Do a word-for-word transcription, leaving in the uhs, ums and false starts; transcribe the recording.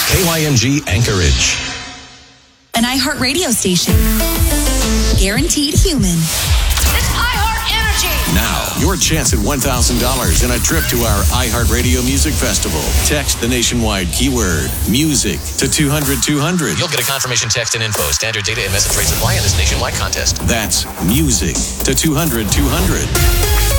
K Y M G Anchorage. An iHeartRadio station. Guaranteed human. It's iHeart Energy. Now, your chance at one thousand dollars and a trip to our iHeartRadio Music Festival. Text the nationwide keyword music to two hundred two hundred. You'll get a confirmation text and info. Standard data and message rates apply in this nationwide contest. That's music to two hundred two hundred.